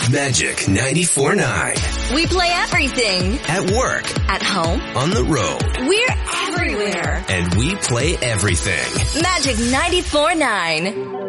Magic 94.9. We play everything. At work. At home. On the road. We're everywhere. And we play everything. Magic 94.9.